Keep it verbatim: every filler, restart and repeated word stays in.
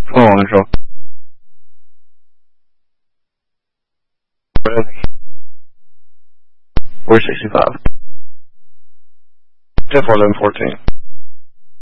Full on control. We're sixty-five. ten four eleven fourteen.